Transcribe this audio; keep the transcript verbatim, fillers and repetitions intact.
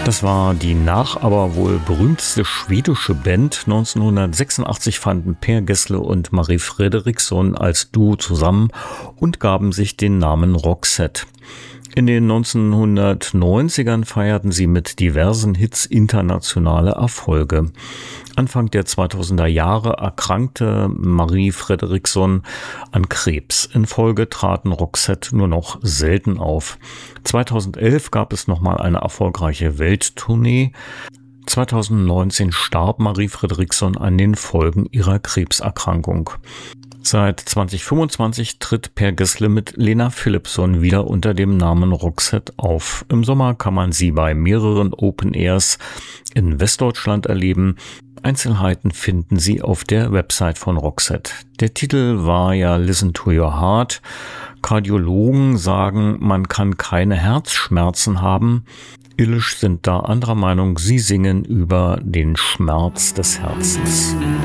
Das war die nach, aber wohl berühmteste schwedische Band. neunzehnhundertsechsundachtzig fanden Per Gessle und Marie Fredriksson als Duo zusammen und gaben sich den Namen Roxette. In den neunzehnhundertneunzigern feierten sie mit diversen Hits internationale Erfolge. Anfang der zweitausender Jahre erkrankte Marie Fredriksson an Krebs. In Folge traten Roxette nur noch selten auf. zweitausendelf gab es nochmal eine erfolgreiche Welttournee. zweitausendneunzehn starb Marie Fredriksson an den Folgen ihrer Krebserkrankung. Seit zweitausendfünfundzwanzig tritt Per Gessle mit Lena Philipsson wieder unter dem Namen Roxette auf. Im Sommer kann man sie bei mehreren Open Airs in Westdeutschland erleben. Einzelheiten finden Sie auf der Website von Roxette. Der Titel war ja Listen to Your Heart. Kardiologen sagen, man kann keine Herzschmerzen haben. Illisch sind da anderer Meinung. Sie singen über den Schmerz des Herzens.